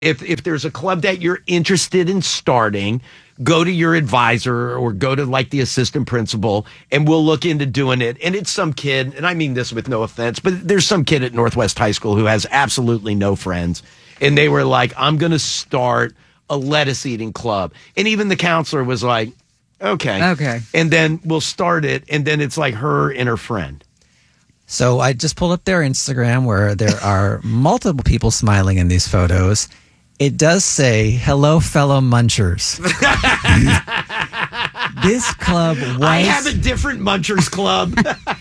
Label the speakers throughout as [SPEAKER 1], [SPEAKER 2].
[SPEAKER 1] If there's a club that you're interested in starting, go to your advisor or go to like the assistant principal and we'll look into doing it. And it's some kid, and I mean this with no offense, but there's some kid at Northwest High School who has absolutely no friends. And they were like, I'm going to start a lettuce eating club. And even the counselor was like, okay. And then we'll start it. And then it's like her and her friend.
[SPEAKER 2] So I just pulled up their Instagram where there are multiple people smiling in these photos. It does say, hello, fellow munchers. This club was...
[SPEAKER 1] I have a different munchers club.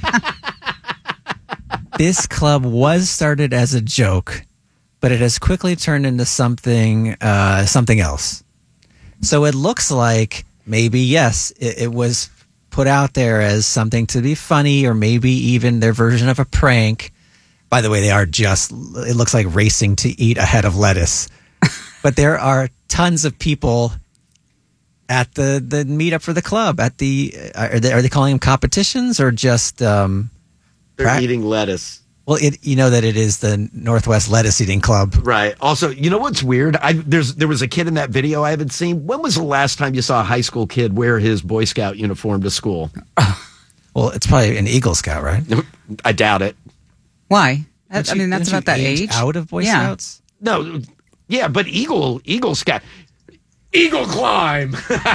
[SPEAKER 2] This club was started as a joke, but it has quickly turned into something else. So it looks like maybe, yes, it was put out there as something to be funny or maybe even their version of a prank. By the way, it looks like racing to eat a head of lettuce. But there are tons of people at the meetup for the club. At are they calling them competitions or just
[SPEAKER 1] they're eating lettuce?
[SPEAKER 2] Well, you know that it is the Northwest Lettuce Eating Club,
[SPEAKER 1] right? Also, you know what's weird? There was a kid in that video I haven't seen. When was the last time you saw a high school kid wear his Boy Scout uniform to school?
[SPEAKER 2] Well, it's probably an Eagle Scout, right?
[SPEAKER 1] I doubt it.
[SPEAKER 3] Why? I mean, that's about that age.
[SPEAKER 2] Out of Boy Scouts?
[SPEAKER 1] No. Yeah, but Eagle Scout, Eagle Climb.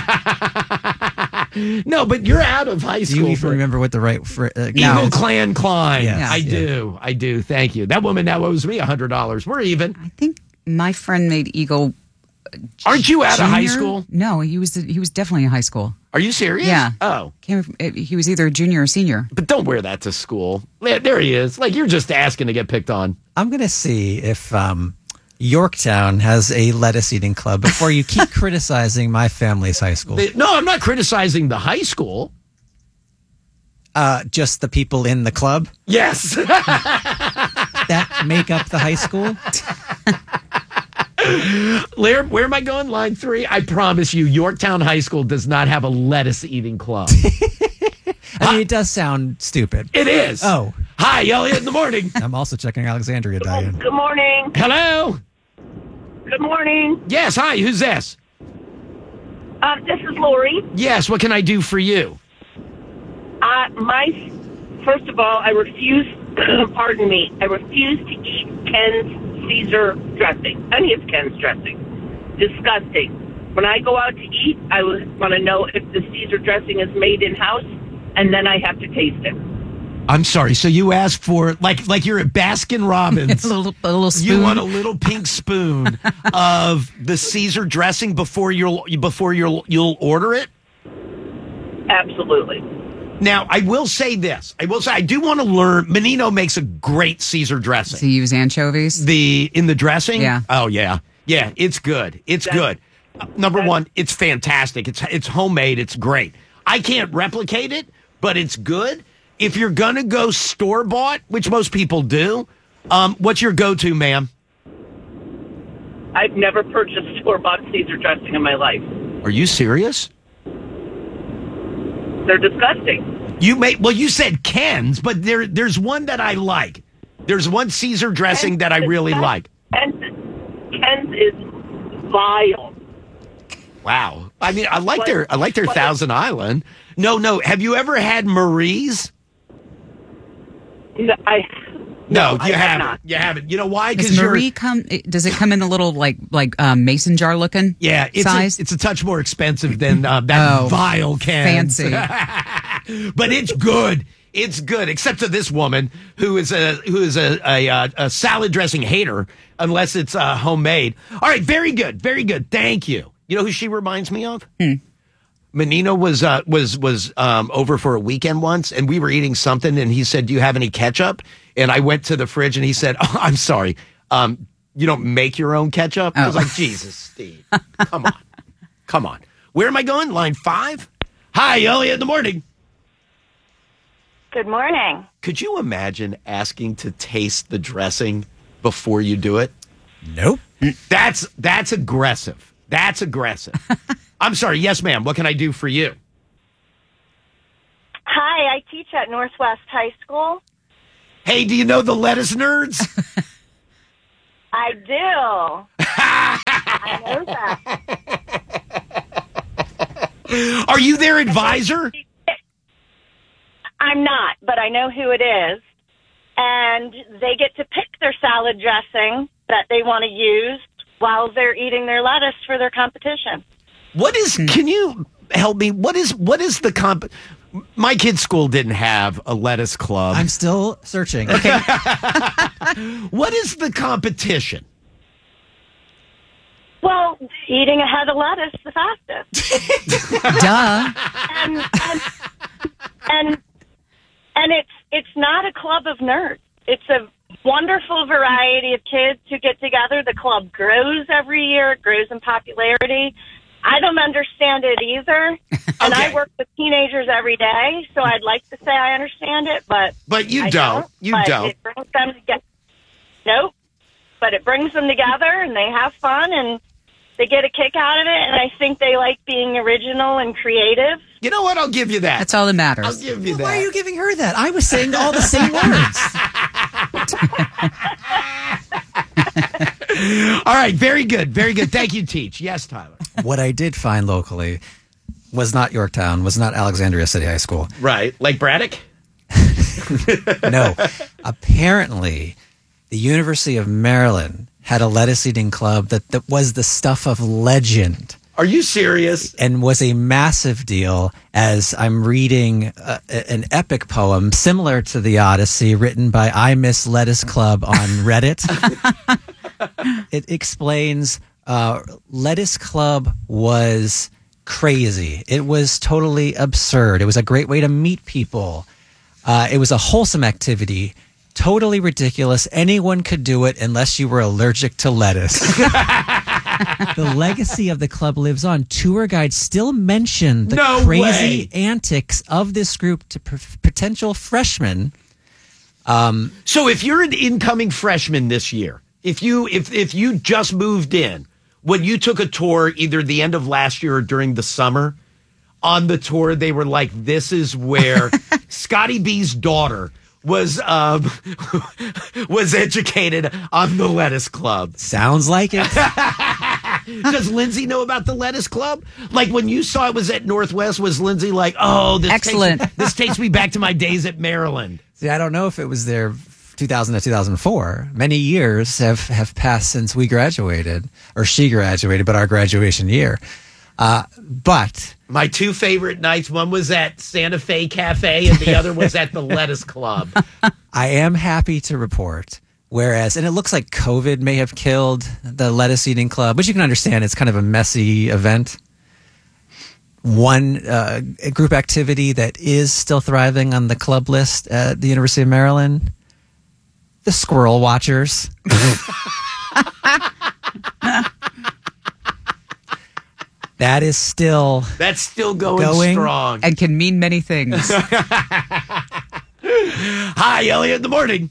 [SPEAKER 1] No, but you're out of high school.
[SPEAKER 2] Do you even remember what the right
[SPEAKER 1] Eagle Clan Climb?
[SPEAKER 2] Yes.
[SPEAKER 1] I do. Thank you. That woman now owes me $100. We're even.
[SPEAKER 3] I think my friend made Eagle.
[SPEAKER 1] Aren't you out of high school?
[SPEAKER 3] No, he was definitely in high school.
[SPEAKER 1] Are you serious?
[SPEAKER 3] Yeah.
[SPEAKER 1] Oh,
[SPEAKER 3] he was either a junior or senior.
[SPEAKER 1] But don't wear that to school. There he is. Like you're just asking to get picked on.
[SPEAKER 2] I'm gonna see if Yorktown has a lettuce eating club before you keep criticizing my family's high school.
[SPEAKER 1] No, I'm not criticizing the high school.
[SPEAKER 2] Just the people in the club?
[SPEAKER 1] Yes.
[SPEAKER 2] That make up the high school?
[SPEAKER 1] Laird, where am I going? Line 3. I promise you, Yorktown High School does not have a lettuce eating club.
[SPEAKER 2] I mean, it does sound stupid.
[SPEAKER 1] It is.
[SPEAKER 2] Oh.
[SPEAKER 1] Hi, Elliot in the morning.
[SPEAKER 2] I'm also checking Alexandria, Diane.
[SPEAKER 4] Good morning.
[SPEAKER 1] Hello.
[SPEAKER 4] Good morning.
[SPEAKER 1] Yes, hi. Who's this?
[SPEAKER 4] This is Lori.
[SPEAKER 1] Yes, what can I do for you?
[SPEAKER 4] First of all, I refuse, pardon me, I refuse to eat Ken's Caesar dressing. Any of Ken's dressing. Disgusting. When I go out to eat, I want to know if the Caesar dressing is made in-house, and then I have to taste it.
[SPEAKER 1] I'm sorry. So you asked for like you're at Baskin Robbins.
[SPEAKER 3] a little spoon.
[SPEAKER 1] You want a little pink spoon of the Caesar dressing before you'll order it?
[SPEAKER 4] Absolutely.
[SPEAKER 1] Now, I will say this. I do want to learn. Menino makes a great Caesar dressing.
[SPEAKER 3] Does he use anchovies?
[SPEAKER 1] In the dressing?
[SPEAKER 3] Yeah.
[SPEAKER 1] Oh, yeah. Yeah, it's good. It's good. Number one, it's fantastic. It's homemade. It's great. I can't replicate it, but it's good. If you're going to go store-bought, which most people do, what's your go-to, ma'am?
[SPEAKER 4] I've never purchased store-bought Caesar dressing in my life.
[SPEAKER 1] Are you serious?
[SPEAKER 4] They're disgusting.
[SPEAKER 1] You said Ken's, but there's one that I like. There's one Caesar dressing that I really like.
[SPEAKER 4] Ken's is vile.
[SPEAKER 1] Wow. I mean, I like their Thousand Island. No. Have you ever had Marie's?
[SPEAKER 4] No,
[SPEAKER 1] you haven't.
[SPEAKER 4] Not.
[SPEAKER 1] You haven't. You know why?
[SPEAKER 3] Does Marie does it come in the little like mason jar looking?
[SPEAKER 1] Yeah,
[SPEAKER 3] size?
[SPEAKER 1] It's a touch more expensive than that vile can.
[SPEAKER 3] Fancy.
[SPEAKER 1] But it's good. It's good, except to this woman who is a salad dressing hater unless it's homemade. All right, very good, very good. Thank you. You know who she reminds me of? Menino was over for a weekend once, and we were eating something, and he said, "Do you have any ketchup?" And I went to the fridge, and he said, "Oh, I'm sorry, you don't make your own ketchup?" I was like, "Jesus, Steve, come on. Where am I going? Line 5. Hi, Elliot in the morning.
[SPEAKER 5] Good morning.
[SPEAKER 1] Could you imagine asking to taste the dressing before you do it?
[SPEAKER 2] Nope.
[SPEAKER 1] That's aggressive. That's aggressive. I'm sorry. Yes, ma'am. What can I do for you?
[SPEAKER 5] Hi, I teach at Northwest High School.
[SPEAKER 1] Hey, do you know the lettuce nerds?
[SPEAKER 5] I do. I know that.
[SPEAKER 1] Are you their advisor?
[SPEAKER 5] I'm not, but I know who it is. And they get to pick their salad dressing that they want to use while they're eating their lettuce for their competition.
[SPEAKER 1] What is, can you help me? What is the my kid's school didn't have a lettuce club.
[SPEAKER 2] I'm still searching. Okay.
[SPEAKER 1] What is the competition?
[SPEAKER 5] Well, eating a head of lettuce the fastest.
[SPEAKER 3] Duh.
[SPEAKER 5] And it's not a club of nerds. It's a wonderful variety of kids who get together. The club grows every year. It grows in popularity. I don't understand it either. And
[SPEAKER 1] Okay.
[SPEAKER 5] I work with teenagers every day, so I'd like to say I understand it, but
[SPEAKER 1] You
[SPEAKER 5] I
[SPEAKER 1] don't. You
[SPEAKER 5] but
[SPEAKER 1] don't.
[SPEAKER 5] It brings them together. Nope. But it brings them together, and they have fun, and they get a kick out of it, and I think they like being original and creative.
[SPEAKER 1] You know what? I'll give you that.
[SPEAKER 3] That's all that matters.
[SPEAKER 1] I'll give you that.
[SPEAKER 2] Why are you giving her that? I was saying all the same words.
[SPEAKER 1] All right. Very good. Very good. Thank you, Teach. Yes, Tyler.
[SPEAKER 2] What I did find locally was not Yorktown, was not Alexandria City High School.
[SPEAKER 1] Right. Lake Braddock?
[SPEAKER 2] No. Apparently, the University of Maryland had a lettuce eating club that was the stuff of legend
[SPEAKER 1] Are you serious?
[SPEAKER 2] and was a massive deal, as I'm reading an epic poem similar to the Odyssey written by I Miss Lettuce Club on Reddit. It explains Lettuce Club was crazy. It was totally absurd. It was a great way to meet people. It was a wholesome activity. Totally ridiculous. Anyone could do it unless you were allergic to lettuce. The legacy of the club lives on. Tour guides still mention the
[SPEAKER 1] No
[SPEAKER 2] crazy
[SPEAKER 1] way.
[SPEAKER 2] antics of this group to potential freshmen.
[SPEAKER 1] So if you're an incoming freshman this year, if you just moved in, when you took a tour either the end of last year or during the summer, on the tour they were like, "This is where Scotty B's daughter was educated on the Lettuce Club."
[SPEAKER 2] Sounds like it.
[SPEAKER 1] Does Lindsay know about the Lettuce Club? Like when you saw it was at Northwest, was Lindsay like, "Oh, this
[SPEAKER 3] Excellent.
[SPEAKER 1] this takes me back to my days at Maryland"?
[SPEAKER 2] See, I don't know if it was there 2000 to 2004. Many years have passed since we graduated, or she graduated, but our graduation year. But
[SPEAKER 1] My two favorite nights, one was at Santa Fe Cafe and the other was at the Lettuce Club.
[SPEAKER 2] I am happy to report, whereas, and it looks like COVID may have killed the lettuce eating club, which you can understand, it's kind of a messy event. One group activity that is still thriving on the club list at the University of Maryland, the Squirrel Watchers. That is still
[SPEAKER 1] That's still going strong.
[SPEAKER 3] And can mean many things.
[SPEAKER 1] Hi, Elliot in the morning.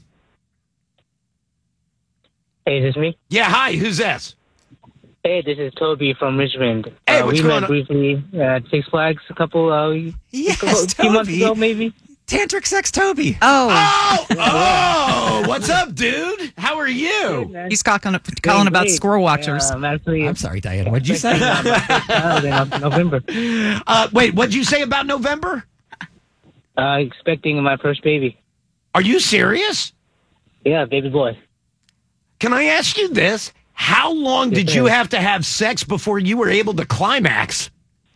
[SPEAKER 6] Hey, is this me?
[SPEAKER 1] Yeah, hi, who's this?
[SPEAKER 6] Hey, this is Toby from Richmond.
[SPEAKER 1] Hey, what's
[SPEAKER 6] we
[SPEAKER 1] going
[SPEAKER 6] met
[SPEAKER 1] on?
[SPEAKER 6] briefly at Six Flags a
[SPEAKER 2] Yes,
[SPEAKER 6] few months
[SPEAKER 2] Toby.
[SPEAKER 6] ago, maybe.
[SPEAKER 2] Tantric Sex Toby.
[SPEAKER 1] Oh, what's up, dude? How are you?
[SPEAKER 3] He's calling about squirrel watchers.
[SPEAKER 6] I'm actually
[SPEAKER 2] I'm sorry, Diane. What'd you say?
[SPEAKER 6] in November.
[SPEAKER 1] Wait, what'd you say about November?
[SPEAKER 6] Expecting my first baby.
[SPEAKER 1] Are you serious?
[SPEAKER 6] Yeah, baby boy.
[SPEAKER 1] Can I ask you this? How long did you have to have sex before you were able to climax?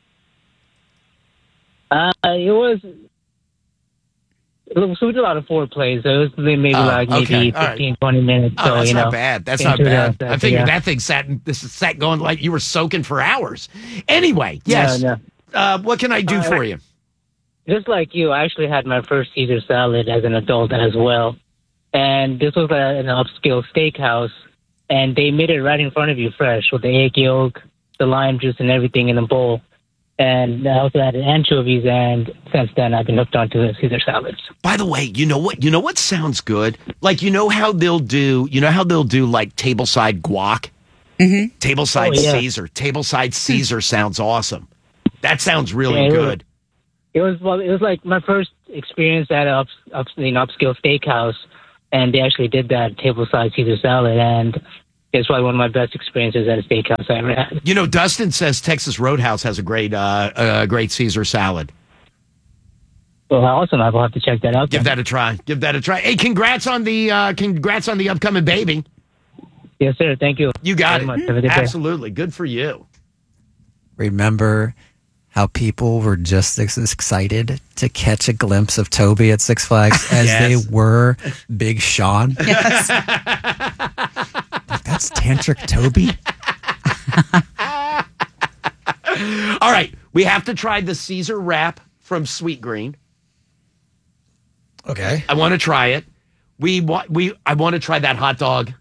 [SPEAKER 6] So we did a lot of foreplay, so it was maybe
[SPEAKER 1] okay. All right.
[SPEAKER 6] 15, 20 minutes.
[SPEAKER 1] Oh,
[SPEAKER 6] so,
[SPEAKER 1] that's
[SPEAKER 6] you
[SPEAKER 1] not
[SPEAKER 6] know,
[SPEAKER 1] bad. That's
[SPEAKER 6] into
[SPEAKER 1] not bad.
[SPEAKER 6] that,
[SPEAKER 1] I figured
[SPEAKER 6] yeah.
[SPEAKER 1] that thing sat going like you were soaking for hours. Anyway, yes.
[SPEAKER 6] No.
[SPEAKER 1] What can I do for you?
[SPEAKER 6] Just like you, I actually had my first Caesar salad as an adult as well. And this was an upscale steakhouse, and they made it right in front of you fresh with the egg yolk, the lime juice, and everything in a bowl. And I also added anchovies, and since then I've been hooked onto the Caesar salads.
[SPEAKER 1] By the way, you know what sounds good? Like, you know how they'll do like tableside guac? Mm-hmm. Tableside Caesar. Tableside Caesar sounds awesome. That sounds really good.
[SPEAKER 6] It was like my first experience at an upscale steakhouse, and they actually did that tableside Caesar salad, and It's probably one of my best experiences at a steakhouse I ever had.
[SPEAKER 1] You know, Dustin says Texas Roadhouse has a great Caesar salad.
[SPEAKER 6] Well, awesome. I'll have to check that out.
[SPEAKER 1] Give that a try. Give that a try. Hey, congrats on the upcoming baby.
[SPEAKER 6] Yes, sir. Thank you.
[SPEAKER 1] You got
[SPEAKER 6] very
[SPEAKER 1] it.
[SPEAKER 6] much. Have a good day.
[SPEAKER 1] Absolutely. Good for you.
[SPEAKER 2] Remember how people were just as excited to catch a glimpse of Toby at Six Flags as
[SPEAKER 1] Yes.
[SPEAKER 2] they were Big Sean?
[SPEAKER 3] Yes.
[SPEAKER 2] Like, that's Tantric Toby?
[SPEAKER 1] All right. We have to try the Caesar wrap from Sweet Green.
[SPEAKER 2] Okay.
[SPEAKER 1] I want to try it. I want to try that hot dog.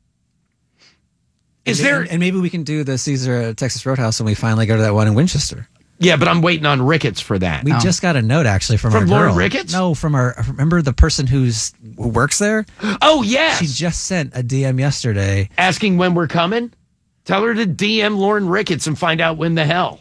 [SPEAKER 1] Is there?
[SPEAKER 2] And maybe we can do the Caesar at Texas Roadhouse when we finally go to that one in Winchester.
[SPEAKER 1] Yeah, but I'm waiting on Ricketts for that.
[SPEAKER 2] We just got a note actually from our
[SPEAKER 1] Lauren
[SPEAKER 2] girl.
[SPEAKER 1] Ricketts?
[SPEAKER 2] No, from our. Remember the person who works there?
[SPEAKER 1] Oh, yes.
[SPEAKER 2] She just sent a DM yesterday.
[SPEAKER 1] Asking when we're coming. Tell her to DM Lauren Ricketts and find out when the hell.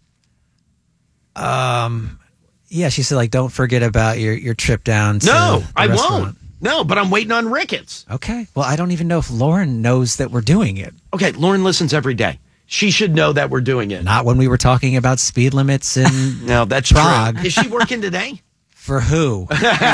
[SPEAKER 2] Yeah, she said like, don't forget about your trip down. To
[SPEAKER 1] No,
[SPEAKER 2] the
[SPEAKER 1] I
[SPEAKER 2] restaurant.
[SPEAKER 1] won't. No, but I'm waiting on Ricketts.
[SPEAKER 2] Okay. Well, I don't even know if Lauren knows that we're doing it.
[SPEAKER 1] Okay, Lauren listens every day. She should know that we're doing it.
[SPEAKER 2] Not when we were talking about speed limits in
[SPEAKER 1] No, that's
[SPEAKER 2] Prague.
[SPEAKER 1] true. Is she working today?
[SPEAKER 2] For who?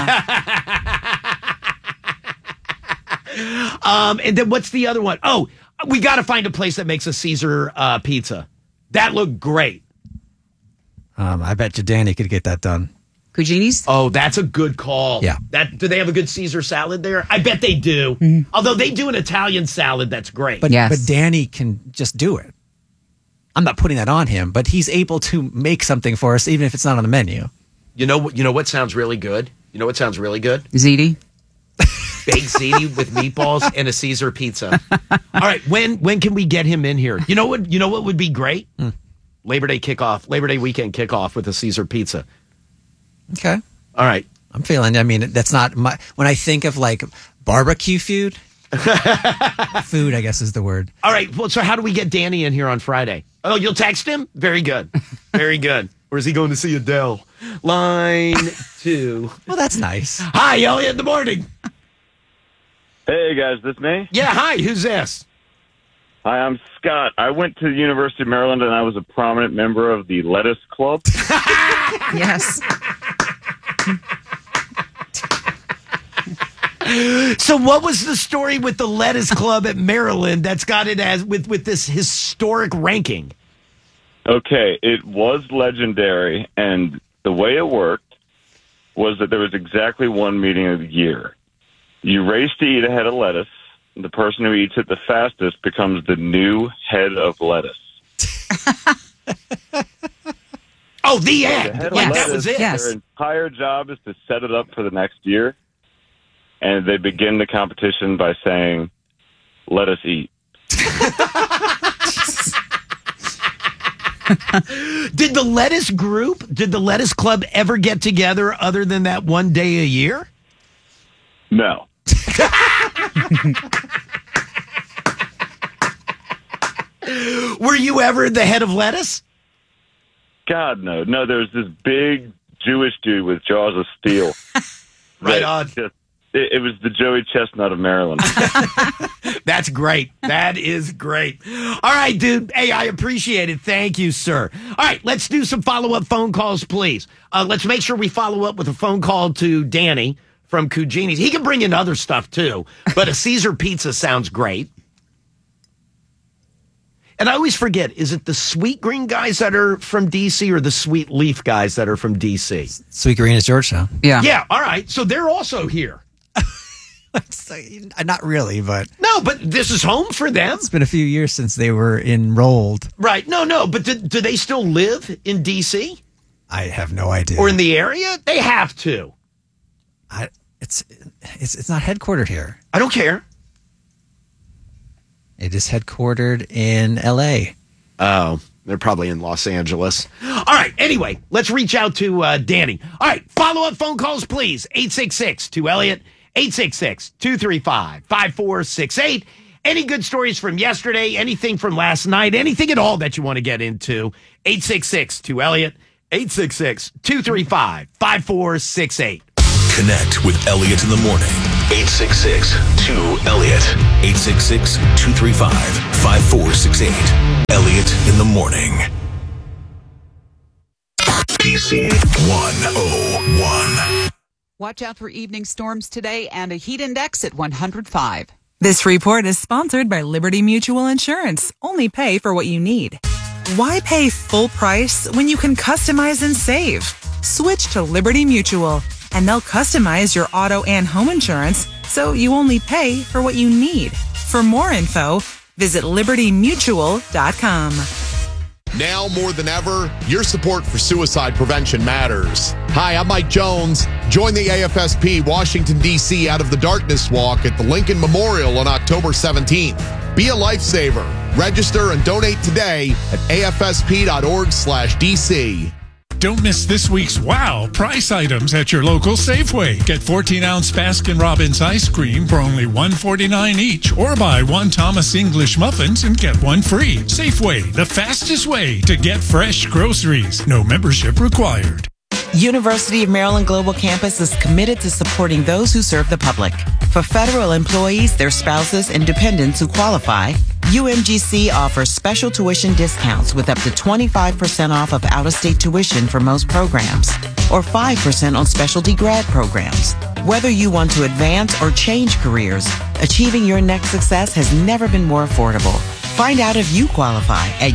[SPEAKER 1] And then what's the other one? Oh, we got to find a place that makes a Caesar pizza. That looked great.
[SPEAKER 2] I bet you Danny could get that done.
[SPEAKER 3] Cugini's?
[SPEAKER 1] Oh, that's a good call.
[SPEAKER 2] Yeah.
[SPEAKER 1] Do they have a good Caesar salad there? I bet they do. Although they do an Italian salad that's great.
[SPEAKER 2] But
[SPEAKER 3] Yes.
[SPEAKER 2] but Danny can just do it. I'm not putting that on him, but he's able to make something for us, even if it's not on the menu.
[SPEAKER 1] You know what sounds really good? You know what sounds really good?
[SPEAKER 3] Ziti?
[SPEAKER 1] Baked ziti with meatballs and a Caesar pizza. All right, when can we get him in here? You know what would be great? Labor Day weekend kickoff with a Caesar pizza.
[SPEAKER 2] Okay.
[SPEAKER 1] All right.
[SPEAKER 2] I'm feeling, I mean, that's not my, when I think of like barbecue food, I guess is the word.
[SPEAKER 1] All right. Well, so how do we get Danny in here on Friday? Oh, you'll text him? Very good. Very good. Or is he going to see Adele? Line 2.
[SPEAKER 2] Well, that's nice.
[SPEAKER 1] Hi, Elliot in the morning.
[SPEAKER 7] Hey guys, this me?
[SPEAKER 1] Yeah, hi. Who's this?
[SPEAKER 7] Hi, I'm Scott. I went to the University of Maryland and I was a prominent member of the Lettuce Club.
[SPEAKER 3] Yes.
[SPEAKER 1] So what was the story with the Lettuce Club at Maryland that's got it as with this historic ranking?
[SPEAKER 7] Okay, it was legendary, and the way it worked was that there was exactly one meeting of the year. You race to eat a head of lettuce. The person who eats it the fastest becomes the new head of lettuce.
[SPEAKER 1] Oh, the
[SPEAKER 7] The
[SPEAKER 1] end.
[SPEAKER 7] head of
[SPEAKER 1] Like,
[SPEAKER 7] lettuce,
[SPEAKER 1] that was it.
[SPEAKER 3] Yes.
[SPEAKER 7] their entire job is to set it up for the next year, and they begin the competition by saying, "Let us eat."
[SPEAKER 1] Did the Lettuce Club ever get together other than that one day a year?
[SPEAKER 7] No.
[SPEAKER 1] Were you ever the head of lettuce?
[SPEAKER 7] God, no. No, there was this big Jewish dude with jaws of steel.
[SPEAKER 1] Right
[SPEAKER 7] that
[SPEAKER 1] on.
[SPEAKER 7] It was the Joey Chestnut of Maryland.
[SPEAKER 1] That's great. That is great. All right, dude. Hey, I appreciate it. Thank you, sir. All right, let's do some follow-up phone calls, please. Let's make sure we follow up with a phone call to Danny from Cugini's. He can bring in other stuff, too, but a Caesar pizza sounds great. And I always forget, is it the Sweet Green guys that are from D.C. or the Sweet Leaf guys that are from D.C.?
[SPEAKER 2] Sweet Green is Georgetown.
[SPEAKER 3] Yeah.
[SPEAKER 1] Yeah, all right. So they're also here.
[SPEAKER 2] Not really, but
[SPEAKER 1] No, but this is home for them.
[SPEAKER 2] it's been a few years since they were enrolled.
[SPEAKER 1] Right. No, but do they still live in D.C.
[SPEAKER 2] I have no idea.
[SPEAKER 1] or in the area? They have to.
[SPEAKER 2] It's not headquartered here.
[SPEAKER 1] I don't care.
[SPEAKER 2] It is headquartered in L.A.
[SPEAKER 1] Oh, they're probably in Los Angeles. All right. Anyway, let's reach out to Danny. All right. Follow-up phone calls, please. 866-2-ELLIOT, 866-235-5468. Any good stories from yesterday, anything from last night, anything at all that you want to get into, 866-2-ELLIOT, 866-235-5468.
[SPEAKER 8] Connect with Elliot in the morning. 866-2-ELLIOT. 866-235-5468. Elliot in the morning. DC 101.
[SPEAKER 3] Watch out for evening storms today and a heat index at 105.
[SPEAKER 9] This report is sponsored by Liberty Mutual Insurance. Only pay for what you need. Why pay full price when you can customize and save? Switch to Liberty Mutual, and they'll customize your auto and home insurance so you only pay for what you need. For more info, visit libertymutual.com.
[SPEAKER 10] Now more than ever, your support for suicide prevention matters. Hi, I'm Mike Jones. Join the AFSP Washington, D.C. Out of the Darkness Walk at the Lincoln Memorial on October 17th. Be a lifesaver. Register and donate today at afsp.org/DC.
[SPEAKER 11] Don't miss this week's wow price items at your local Safeway. Get 14-ounce Baskin-Robbins ice cream for only $1.49 each, or buy 1 Thomas English muffins and get 1 free. Safeway, the fastest way to get fresh groceries. No membership required.
[SPEAKER 12] University of Maryland Global Campus is committed to supporting those who serve the public. For federal employees, their spouses, and dependents who qualify, UMGC offers special tuition discounts with up to 25% off of out-of-state tuition for most programs, or 5% on specialty grad programs. Whether you want to advance or change careers, achieving your next success has never been more affordable. Find out if you qualify at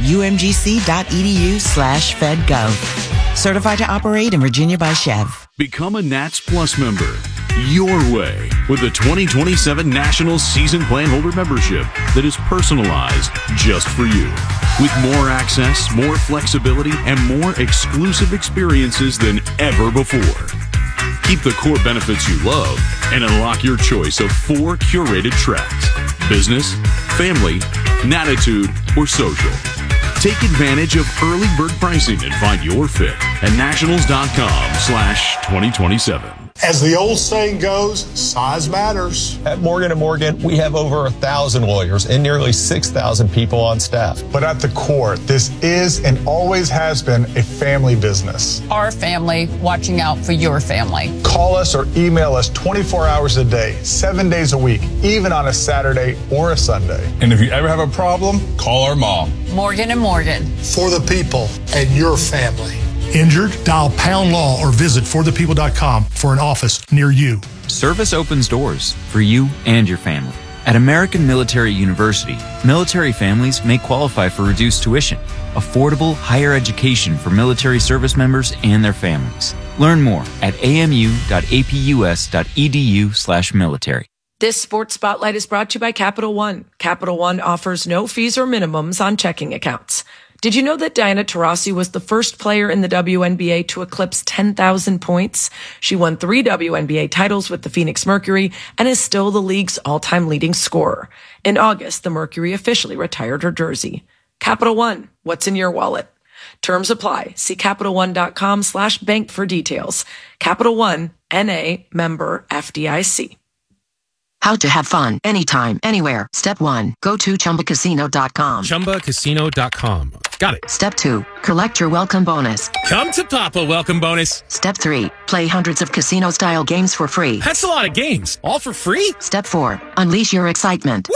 [SPEAKER 12] umgc.edu/fedgov. Certified to operate in Virginia by Chev.
[SPEAKER 13] Become a Nats Plus member your way with a 2027 National Season Plan Holder membership that is personalized just for you. With more access, more flexibility, and more exclusive experiences than ever before. Keep the core benefits you love and unlock your choice of 4 curated tracks: business, family, Natitude, or social. Take advantage of early bird pricing and find your fit at nationals.com/2027.
[SPEAKER 14] As the old saying goes, size matters.
[SPEAKER 15] At Morgan & Morgan, we have over 1,000 lawyers and nearly 6,000 people on staff.
[SPEAKER 14] But at the core, this is and always has been a family business.
[SPEAKER 16] Our family watching out for your family.
[SPEAKER 14] Call us or email us 24 hours a day, 7 days a week, even on a Saturday or a Sunday.
[SPEAKER 15] And if you ever have a problem, call our mom.
[SPEAKER 16] Morgan & Morgan.
[SPEAKER 14] For the people and your family. Injured? Dial Pound Law or visit forthepeople.com for an office near you.
[SPEAKER 17] Service opens doors for you and your family. At American Military University, military families may qualify for reduced tuition, affordable higher education for military service members and their families. Learn more at amu.apus.edu/military.
[SPEAKER 18] This Sports Spotlight is brought to you by Capital One. Capital One offers no fees or minimums on checking accounts. Did you know that Diana Taurasi was the first player in the WNBA to eclipse 10,000 points? She won 3 WNBA titles with the Phoenix Mercury and is still the league's all-time leading scorer. In August, the Mercury officially retired her jersey. Capital One, what's in your wallet? Terms apply. See CapitalOne.com/bank for details. Capital One, N.A., member FDIC.
[SPEAKER 19] How to have fun anytime, anywhere. Step 1, go to ChumbaCasino.com.
[SPEAKER 20] ChumbaCasino.com. Got it.
[SPEAKER 19] Step 2, collect your welcome bonus.
[SPEAKER 20] Come to Papa welcome bonus.
[SPEAKER 19] Step 3, play hundreds of casino-style games for free.
[SPEAKER 20] That's a lot of games. All for free?
[SPEAKER 19] Step 4, unleash your excitement.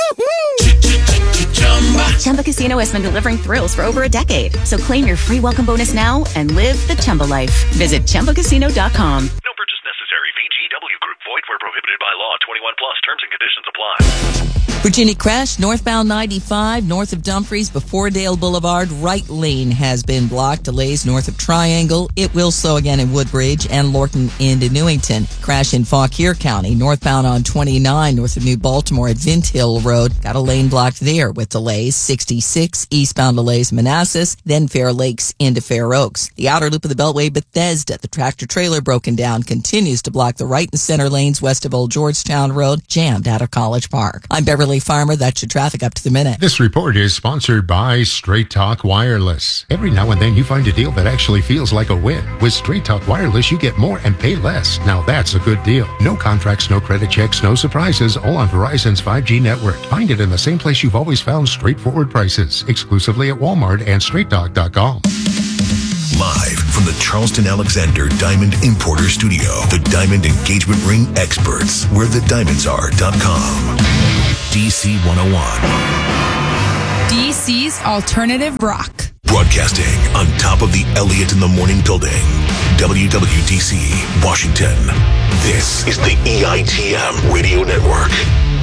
[SPEAKER 21] Chumba Casino has been delivering thrills for over a decade. So claim your free welcome bonus now and live the Chumba life. Visit ChumbaCasino.com.
[SPEAKER 8] No purchase necessary. VGW Group. Void where prohibited by law. 21 plus. Terms and conditions apply.
[SPEAKER 22] Virginia crash northbound 95 north of Dumfries before Dale Boulevard. Right lane has been blocked. Delays north of Triangle. It will slow again in Woodbridge and Lorton into Newington. Crash in Fauquier County northbound on 29 north of New Baltimore at Vint Hill Road. Got a lane blocked there with delays. 66 eastbound delays Manassas, then Fair Lakes into Fair Oaks. The outer loop of the Beltway Bethesda. The tractor trailer broken down continues to block the right and center lanes west of Old Georgetown Road, jammed out of College Park. I'm Beverly Farmer. That's your traffic up to the minute.
[SPEAKER 23] This report is sponsored by Straight Talk Wireless. Every now and then you find a deal that actually feels like a win. With Straight Talk Wireless, you get more and pay less. Now that's a good deal. No contracts, no credit checks, no surprises, all on Verizon's 5G network. Find it in the same place you've always found straightforward prices, exclusively at Walmart and StraightTalk.com.
[SPEAKER 4] Live from the Charleston Alexander Diamond Importer Studio, the Diamond Engagement Ring experts, where the diamonds are.com. DC 101.
[SPEAKER 5] DC's Alternative Rock.
[SPEAKER 4] Broadcasting on top of the Elliott in the Morning building. WWDC, Washington. This is the EITM Radio Network.